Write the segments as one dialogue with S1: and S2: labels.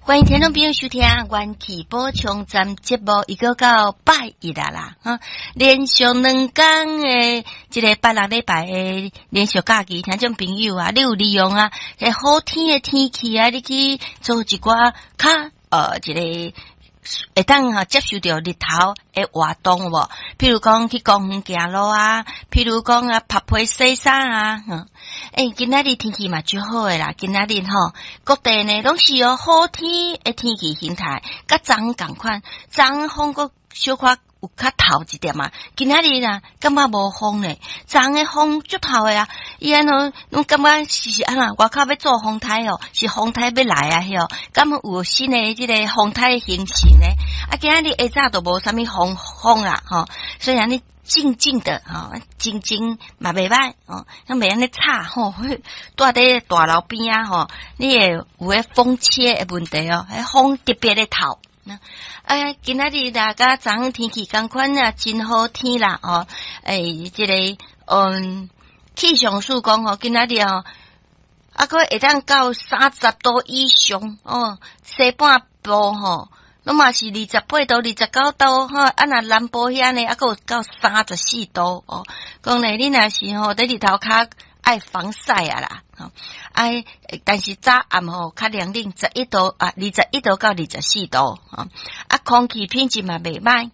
S1: 欢迎听众朋友收听元气宝充站节目，一个到拜一啦连续2天的这个拜六礼拜的连续假期，听众朋友啊，你有利用啊，这好天的天气啊，你去做一寡这个会当接受到日头的活动无？譬如讲去公园行路啊，譬如讲拍皮洗衫啊，今仔日天气嘛最好诶啦，今仔日各地呢拢是有好天的天气形态，甲昨共款，昨风个小可有较透一点嘛，今仔日啦感觉无风呢，昨的风足透诶啊，伊安怎拢感觉是安怎外口要做风台哦，是风台要来啊迄敢有新的这个风台形成呢？今仔日下早都无啥物风啦虽然你静静的静静嘛袂歹咱袂安尼吵住伫大楼边啊你会有迄风切的问题迄风特别的透。今仔日大家昨昏天气同款啊，真好天啦这个气象署讲今仔日还会当到30度以上西半部那嘛是28度、29度若南部遐呢，还有到34度讲咧，你若是伫日头较爱防晒啊啦但是早暗较凉冷21度21度到24度空气品质嘛袂歹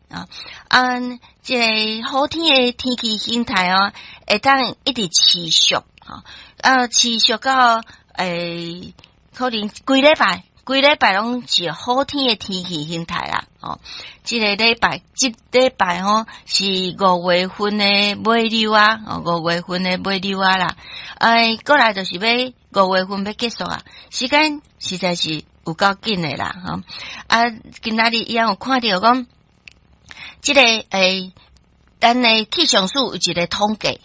S1: 这个好天的天气形态会当一直持续持续到可能规礼拜拢是好天的天气形态啦这礼拜是5月份的尾六啦过来就是要5月份要结束时间实在是有够紧的啦今仔日伊有看到讲这个咱的气象署有一个统计